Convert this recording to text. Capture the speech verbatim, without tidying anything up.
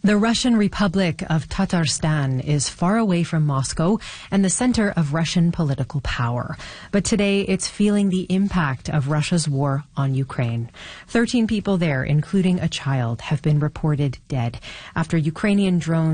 The Russian Republic of Tatarstan is far away from Moscow and the center of Russian political power. But today it's feeling the impact of Russia's war on Ukraine. Thirteen people there, including a child, have been reported dead after Ukrainian drones